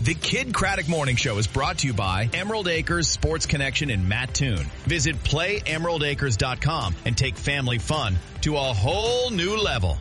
The Kid Craddock Morning Show is brought to you by Emerald Acres Sports Connection in Mattoon. Visit PlayEmeraldAcres.com and take family fun to a whole new level.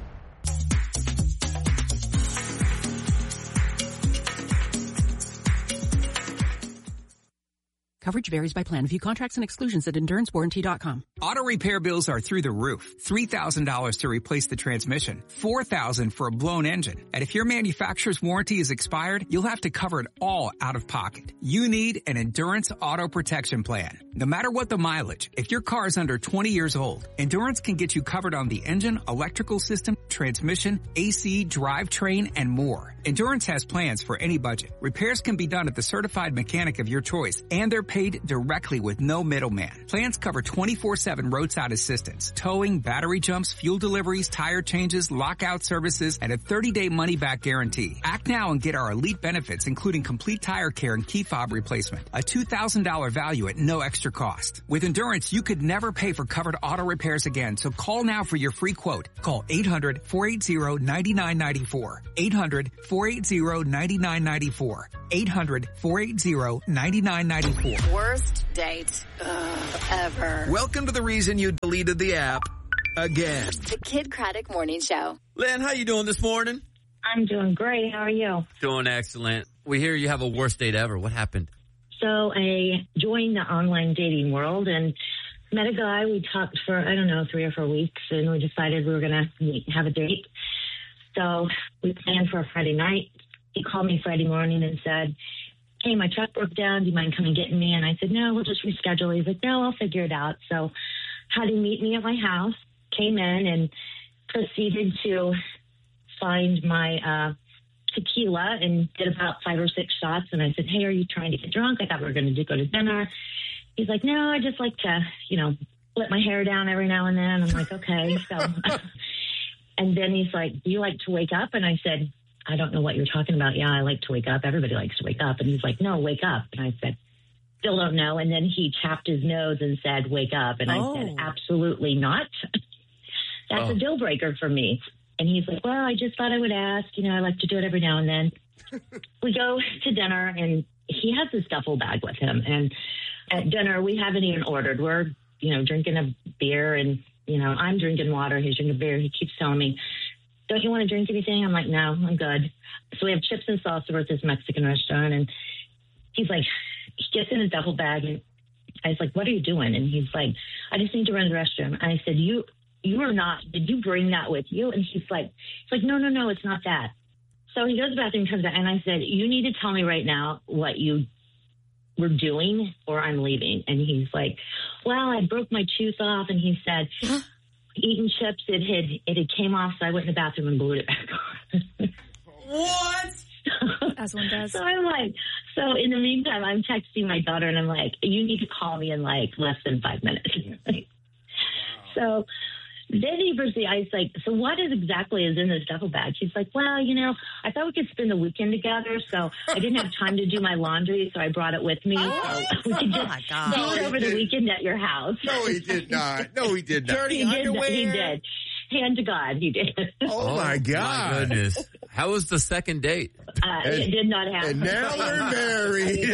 Coverage varies by plan. View contracts and exclusions at EnduranceWarranty.com. Auto repair bills are through the roof. $3,000 to replace the transmission. $4,000 for a blown engine. And if your manufacturer's warranty is expired, you'll have to cover it all out of pocket. You need an Endurance Auto Protection Plan. No matter what the mileage, if your car is under 20 years old, Endurance can get you covered on the engine, electrical system, transmission, AC, drivetrain, and more. Endurance has plans for any budget. Repairs can be done at the certified mechanic of your choice, and they're paid directly with no middleman. Plans cover 24/7 roadside assistance, towing, battery jumps, fuel deliveries, tire changes, lockout services, and a 30-day money-back guarantee. Act now and get our elite benefits, including complete tire care and key fob replacement. A $2,000 value at no extra cost. With Endurance, you could never pay for covered auto repairs again, so call now for your free quote. Call 800-480-9994. 800-480-9994. 800-480-9994. Worst date ever. Welcome to the reason you deleted the app again. The Kid Craddock Morning Show. Lynn, how you doing this morning? I'm doing great. How are you? Doing excellent. We hear you have a worst date ever. What happened? So I joined the online dating world and met a guy. We talked for, 3 or 4 weeks, and we decided we were going to have a date. So we planned for a Friday night. He called me Friday morning and said, hey, my truck broke down. Do you mind coming getting me? And I said, no, we'll just reschedule. He's like, no, I'll figure it out. So had him meet me at my house, came in and proceeded to find my tequila and did about 5 or 6 shots. And I said, hey, are you trying to get drunk? I thought we were going to go to dinner. He's like, no, I just like to, let my hair down every now and then. I'm like, okay. So, and then he's like, do you like to wake up? And I said, I don't know what you're talking about. Yeah, I like to wake up. Everybody likes to wake up. And he's like, no, wake up. And I said, still don't know. And then he chapped his nose and said, wake up. And I said, absolutely not. That's a deal breaker for me. And he's like, well, I just thought I would ask. I like to do it every now and then. We go to dinner, and he has this duffel bag with him. And at dinner, we haven't even ordered. We're, drinking a beer, and, I'm drinking water. He's drinking beer. He keeps telling me, don't you want to drink anything? I'm like, no, I'm good. So we have chips and salsa at this Mexican restaurant. And he's like, he gets in his duffel bag, and I was like, what are you doing? And he's like, I just need to run to the restroom. And I said, you are not, did you bring that with you? And he's like, no, it's not that. So he goes to the bathroom, comes out, and I said, you need to tell me right now what you were doing or I'm leaving. And he's like, well, I broke my tooth off. And he said, eating chips, it had came off, so I went in the bathroom and glued it back on. What? As one does. So I'm like, so in the meantime, I'm texting my daughter, and I'm like, you need to call me in like less than 5 minutes. So then he proceeded, I was like, so what exactly is in this duffel bag? She's like, well, I thought we could spend the weekend together, so I didn't have time to do my laundry, so I brought it with me. So we could just do it over the weekend at your house. No, he did not. Dirty underwear. He did. Hand to God, he did. Oh, my God. My goodness. How was the second date? It did not happen. And now they're married.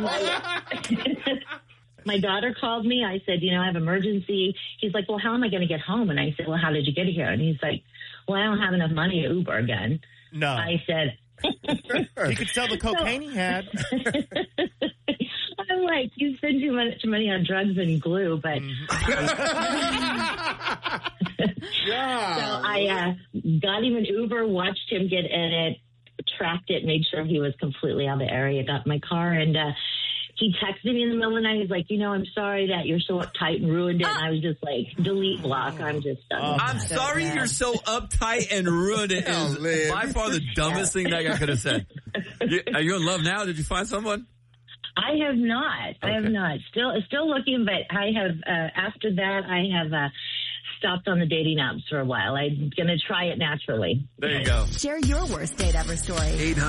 My daughter called me. I said, I have emergency. He's like, well, how am I going to get home? And I said, well, how did you get here? And he's like, well, I don't have enough money to Uber again. No. I said. He could sell the cocaine he had. I'm like, you spend too much money on drugs and glue, but. Yeah. So I got him an Uber, watched him get in it, tracked it, made sure he was completely out of the area, got in my car, and he texted me in the middle of the night. He's like, I'm sorry that you're so uptight and ruined it. And I was just like, delete, block. I'm just done. I'm sorry you're so uptight and ruined it. Is by far the dumbest thing that guy could have said. Are you in love now? Did you find someone? I have not. Okay. I have not. Still looking, but I have, after that, I have stopped on the dating apps for a while. I'm going to try it naturally. There you go. Share your worst date ever story.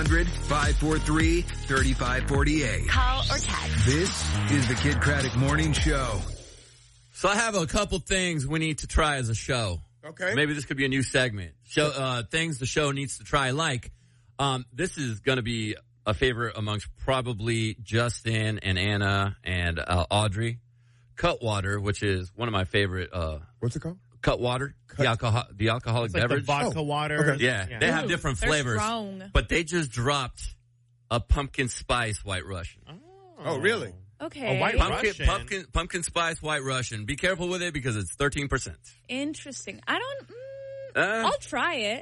800-543-3548. Call or text. This is the Kid Craddock Morning Show. So I have a couple things we need to try as a show. Okay. Maybe this could be a new segment. Things the show needs to try. Like, this is going to be a favorite amongst probably Justin and Anna and Audrey. Cutwater, which is one of my favorite. What's it called? Cutwater, the alcoholic It's like beverage. the vodka water. Okay. Yeah, they have different flavors. Strong. But they just dropped a pumpkin spice White Russian. Oh, really? Okay. A White Russian. Pumpkin spice White Russian. Be careful with it because it's 13%. Interesting. I don't. I'll try it.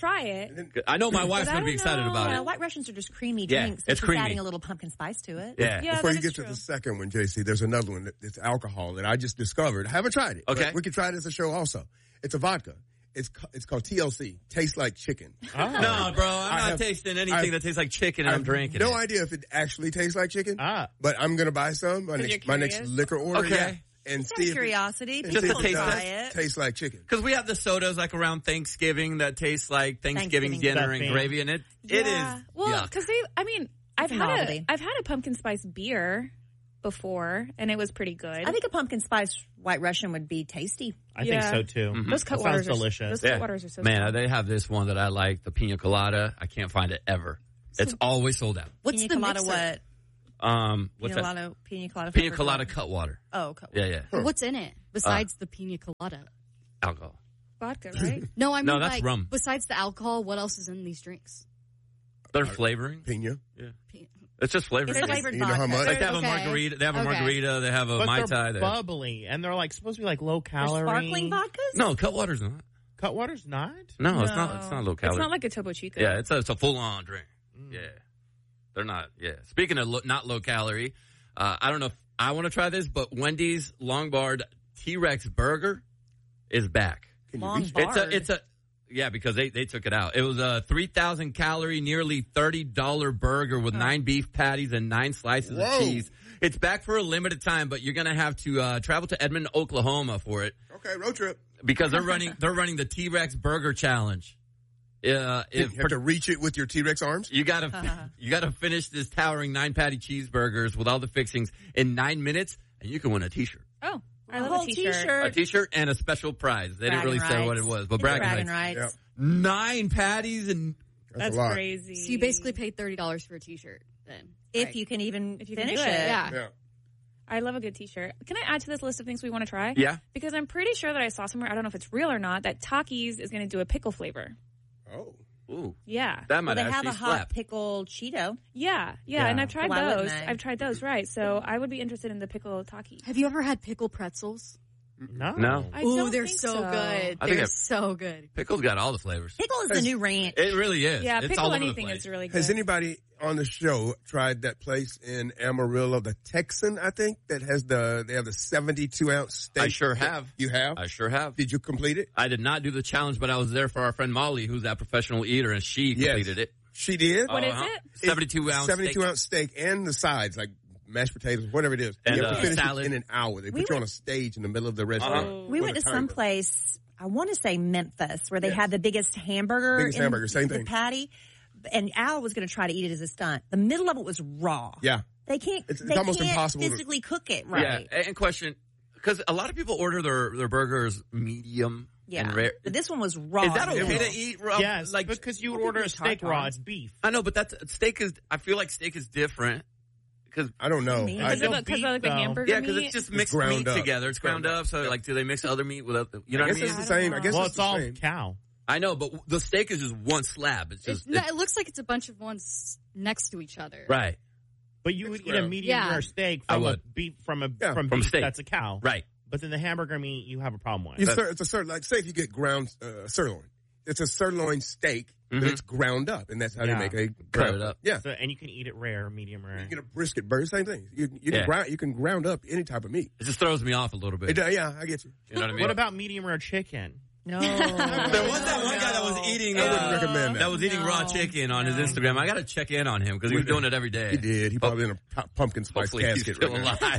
I know my wife's going to be excited about it. White Russians are just creamy Yeah, drinks. it's Just creamy. adding a little pumpkin spice to it. Yeah. Before that you is get to true. the second one, JC, there's another one that's alcohol that I just discovered. I haven't tried it. Okay. But we can try it as a show also. It's a vodka. It's called TLC. Tastes like chicken. No, bro, I'm not tasting anything that tastes like chicken and I'm drinking no it. idea if it actually tastes like chicken. Ah. But I'm going to buy some. My you're next curious? liquor order. Okay. Yeah, and Just out see of if curiosity. it, Just see to if it taste does it. taste like chicken. Because we have the sodas like around Thanksgiving that taste like Thanksgiving dinner and stuffing. gravy, and it is Well, yuck. because I've a had novelty. I've had a pumpkin spice beer before, and it was pretty good. I think a pumpkin spice White Russian would be tasty. I think Yeah. so too. those That Cutwaters sounds delicious. Those Cutwaters are so Man, strong. they have this one that I like, the pina colada. I can't find it ever. It's always sold out. What's Pina the colada mixer? what? What's that? Pina colada. Pina flavored colada water. Cutwater. Oh, okay. Yeah. What's in it besides the pina colada? Alcohol. Vodka, right? No, I mean No, that's like, rum. besides the alcohol, what else is in these drinks? They're flavoring. Pina. Yeah. It's just flavoring. It's flavored You know how vodka. much? Like they have Okay. a margarita. They have a Okay. margarita. They have a But Mai they're Tai. bubbly, and they're like supposed to be like low They're calorie. sparkling vodkas? No, Cutwater's not. Cutwater's not? No, it's not. It's not low calorie. It's not like a Topo Chico. Yeah, it's a full on drink. Yeah, they're not. Yeah. Speaking of not low calorie, I don't know if I want to try this, but Wendy's Lombard T-Rex burger is back. Lombard. It's a yeah, because they took it out. It was a 3,000 calorie, nearly $30 burger with 9 beef patties and 9 slices of cheese. It's back for a limited time, but you're gonna have to travel to Edmond, Oklahoma for it. Okay, road trip. Because they're running the T-Rex Burger Challenge. You have to reach it with your T-Rex arms? You gotta finish this towering 9 patty cheeseburgers with all the fixings in 9 minutes, and you can win a T-shirt. Oh, I A love whole a T-shirt. T-shirt. A T-shirt and a special prize. They didn't really say what it was, but bragging rights. Yep. 9 patties and That's a lot. crazy. So you basically paid $30 for a T-shirt then. If right? you can even If you can finish do it. it. Yeah. I love a good T-shirt. Can I add to this list of things we want to try? Yeah. Because I'm pretty sure that I saw somewhere, I don't know if it's real or not, that Takis is going to do a pickle flavor. Oh. Ooh. Yeah. That might Well, they have actually a hot slap. pickle Cheeto. Yeah, Yeah. and I've tried Why wouldn't those. I? I've tried those, right. So I would be interested in the pickle Taki. Have you ever had pickle pretzels? No. I Ooh, don't they're think so good. I think They're so good. Pickle's got all the flavors. Pickle is the new ranch. It really is. Yeah, it's pickle all over the anything place. is really good. Has anybody on the show tried that place in Amarillo, the Texan, I think, that has they have the 72-ounce steak? I sure have. You have? I sure have. Did you complete it? I did not do the challenge, but I was there for our friend Molly, who's that professional eater, and she completed it. She did? What is it? 72-ounce 72-ounce steak and the sides, like mashed potatoes, whatever it is. And, you have to finish salad. it in an hour. They put you on a stage in the middle of the restaurant. We with went a to timer. some place, I want to say Memphis, where they had the biggest hamburger. Biggest hamburger, same the thing. patty. And Al was going to try to eat it as a stunt. The middle of it was raw. Yeah. They can't. It's they almost can't impossible to- physically cook it right. Yeah, and question, because a lot of people order their burgers medium Yeah. and rare. But this one was raw. Is that in the okay middle. to eat raw? Yes, like because you would order a steak raw. It's beef. I know, but steak is. I feel like steak is different because I don't know. Because of like the hamburger yeah, because meat? it's just mixed ground meat up. together. It's ground up. So like, do they mix other meat with other? You know I what I guess mean? it's the same. I guess Well, it's it's the all same. cow. I know, but the steak is just one slab. It's just It looks like it's a bunch of ones next to each other. right, But you would eat a medium Yeah. rare steak I from a would. beef from from beef steak. that's a cow. right. But then the hamburger meat you have a problem with. It's a sirloin. Like, say if you get ground sirloin. It's a sirloin steak, but it's ground up, and that's how Yeah. they make a Cut ground it up. Yeah. So, and you can eat it rare, medium rare. You get a brisket burger, same thing. You Yeah. can ground up any type of meat. It just throws me off a little bit. Yeah, I get you. You know what I mean? What about medium rare chicken? No. There was that one guy that was eating. I wouldn't recommend that. That was eating raw chicken on his Instagram. I got to check in on him because he was doing it every day. He did. He probably in a pumpkin spice Hopefully he's casket still right now.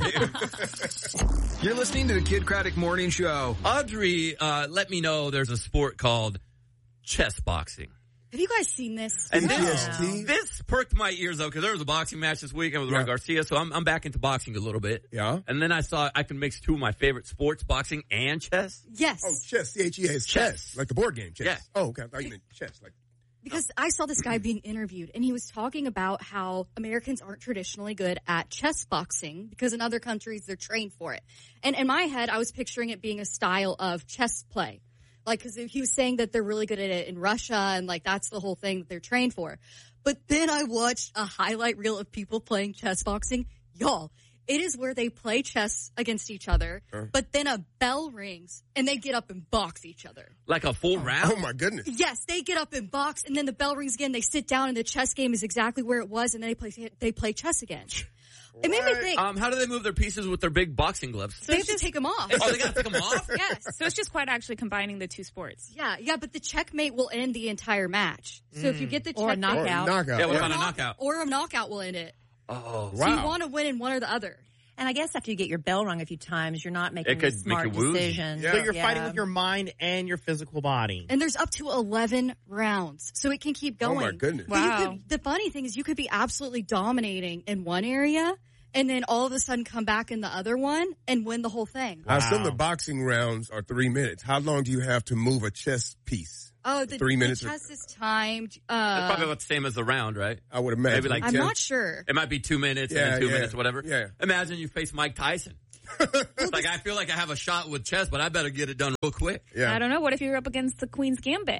alive. You're listening to the Kid Craddock Morning Show. Audrey, let me know there's a sport called chess boxing. Have you guys seen this? And PTSD? this perked my ears up because there was a boxing match this weekend with Ron Garcia, so I'm back into boxing a little bit. Yeah. And then I saw I can mix two of my favorite sports, boxing and chess. Yes. Oh, chess. CHES. Chess. Like the board game chess. Yeah. Oh, okay. I thought you meant chess. Like Because I saw this guy being interviewed, and he was talking about how Americans aren't traditionally good at chess boxing because in other countries they're trained for it. And in my head, I was picturing it being a style of chess play. Like, because he was saying that they're really good at it in Russia, and, like, that's the whole thing that they're trained for. But then I watched a highlight reel of people playing chess boxing. Y'all, it is where they play chess against each other, but then a bell rings, and they get up and box each other. Like a full round? Oh, my goodness. Yes, they get up and box, and then the bell rings again. They sit down, and the chess game is exactly where it was, and then they play chess again. It made me think. How do they move their pieces with their big boxing gloves? So they have to take them off. Oh, they got to take them off? Yes. So it's just quite actually combining the two sports. Yeah, but the checkmate will end the entire match. So if you get the checkmate. Or a knockout. Yeah, what about a knockout? Or a knockout will end it. Oh, wow. So you want to win in one or the other. And I guess after you get your bell rung a few times, you're not making It could a smart make you woozy. decision. So you're fighting with your mind and your physical body. And there's up to 11 rounds. So it can keep going. Oh, my goodness. Wow. The funny thing is you could be absolutely dominating in one area and then all of a sudden come back in the other one and win the whole thing. I assume the boxing rounds are 3 minutes. How long do you have to move a chess piece? Oh, the 3 minutes. The test is timed. It's probably about the same as the round, right? I would imagine. Maybe like I'm 10. not sure. It might be 2 minutes and then 2 minutes or whatever. Yeah. Imagine you face Mike Tyson. It's like, I feel like I have a shot with chess, but I better get it done real quick. Yeah. I don't know. What if you're up against the Queen's Gambit?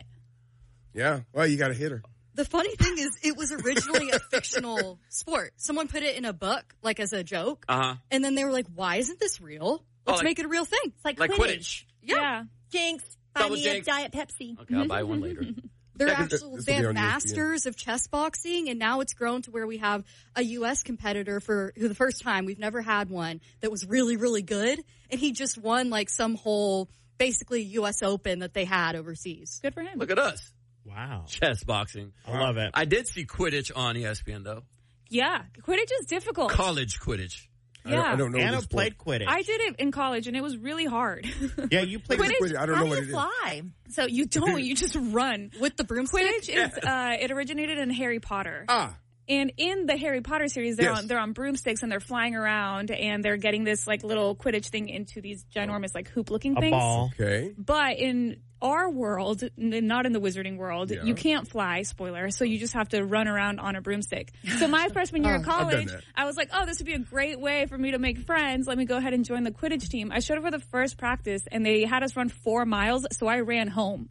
Yeah. Well, you got to hit her. The funny thing is, it was originally a fictional sport. Someone put it in a book, like as a joke. And then they were like, why isn't this real? Let's make it a real thing. It's like Quidditch. Yeah. Jinx, buy Double me jinx. a Diet Pepsi. Okay, I'll buy one later. They're This will they be have on ESPN. masters of chess boxing, and now it's grown to where we have a U.S. competitor for the first time. We've never had one that was really, really good, and he just won like some whole, basically U.S. Open that they had overseas. Good for him. Look at us. Wow. Chess boxing. I love it. I did see Quidditch on ESPN, though. Yeah. Quidditch is difficult. College Quidditch. Yeah. I don't know. Anna this sport. played Quidditch. I did it in college, and it was really hard. Yeah, you played Quidditch. I don't How know do what you it is. fly? So you don't. You just run. With the broomstick? Quidditch is, it originated in Harry Potter. And in the Harry Potter series, they're on broomsticks and they're flying around and they're getting this like little Quidditch thing into these ginormous like hoop looking things. ball. Okay. But in our world, not in the wizarding world, you can't fly, spoiler, so you just have to run around on a broomstick. So my freshman year of college, I was like, oh, this would be a great way for me to make friends. Let me go ahead and join the Quidditch team. I showed up for the first practice, and they had us run 4 miles, so I ran home.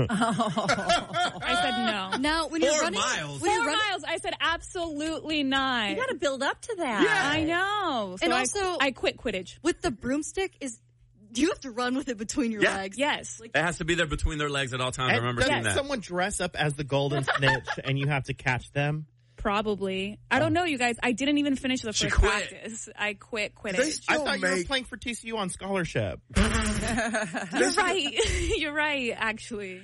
I said no. Now, when you're running... 4 miles, I said absolutely not. You got to build up to that. I know. So And also- I quit Quidditch. With the broomstick you have to run with it between your legs. Yes. It has to be there between their legs at all times. I remember seeing Doesn't that. someone dress up as the golden snitch and you have to catch them? Probably. I don't know, you guys. I didn't even finish the first practice. I quit Quidditch. I thought you were playing for TCU on scholarship. You're right. You're right, actually.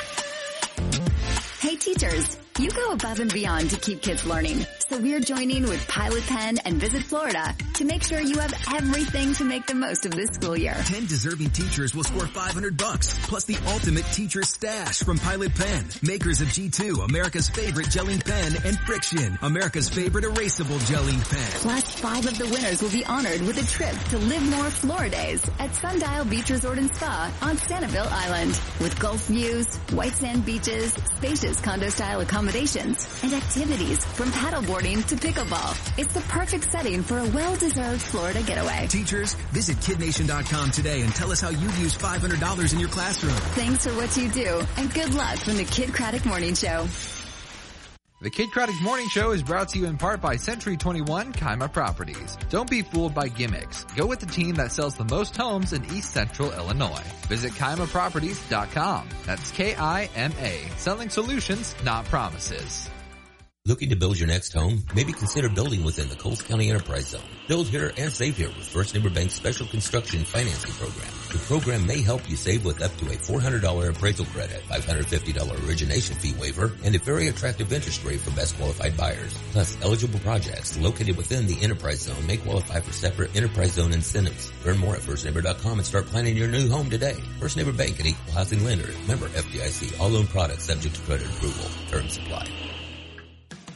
Hey teachers, you go above and beyond to keep kids learning. So we're joining with Pilot Pen and Visit Florida to make sure you have everything to make the most of this school year. 10 deserving teachers will score $500 plus the ultimate teacher stash from Pilot Pen, makers of G2, America's favorite gelling pen, and Friction, America's favorite erasable gelling pen. Plus, 5 of the winners will be honored with a trip to Live More Floridays at Sundial Beach Resort and Spa on Sanibel Island. With Gulf views, white sand beaches, spacious condo-style accommodations, and activities from paddleboarding to pickleball. It's the perfect setting for a well-deserved Florida getaway. Teachers, visit KidNation.com today and tell us how you've used $500 in your classroom. Thanks for what you do, and good luck from the Kid Craddock Morning Show. The Kid Craddock Morning Show is brought to you in part by Century 21 Kima Properties. Don't be fooled by gimmicks. Go with the team that sells the most homes in East Central Illinois. Visit KimaProperties.com. That's K-I-M-A. Selling solutions, not promises. Looking to build your next home? Maybe consider building within the Coles County Enterprise Zone. Build here and save here with First Neighbor Bank's Special Construction Financing Program. The program may help you save with up to a $400 appraisal credit, $550 origination fee waiver, and a very attractive interest rate for best qualified buyers. Plus, eligible projects located within the Enterprise Zone may qualify for separate Enterprise Zone incentives. Learn more at firstneighbor.com and start planning your new home today. First Neighbor Bank, an equal housing lender. Member FDIC. All loan products subject to credit approval. Terms apply.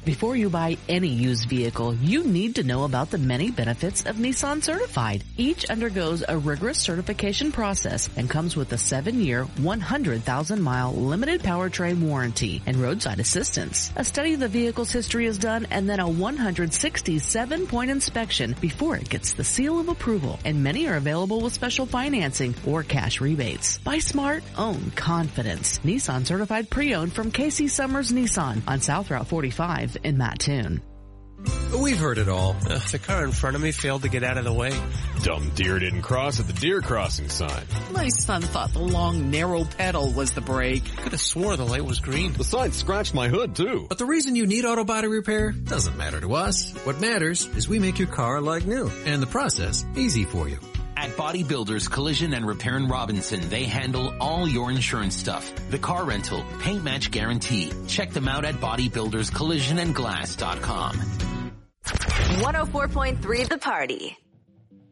Before you buy any used vehicle, you need to know about the many benefits of Nissan Certified. Each undergoes a rigorous certification process and comes with a 7-year, 100,000-mile limited powertrain warranty and roadside assistance. A study of the vehicle's history is done and then a 167-point inspection before it gets the seal of approval. And many are available with special financing or cash rebates. Buy smart, own confidence. Nissan Certified Pre-Owned from Casey Summers Nissan on South Route 45 in Mattoon. We've heard it all. The car in front of me failed to get out of the way. Dumb deer didn't cross at the deer crossing sign. My son thought the long, narrow pedal was the brake. Could have swore the light was green. The sign scratched my hood, too. But the reason you need auto body repair doesn't matter to us. What matters is we make your car like new, and the process easy for you. At Body Builders Collision and Repair in Robinson, they handle all your insurance stuff. The car rental, paint match guarantee. Check them out at bodybuilderscollisionandglass.com. 104.3 The Party.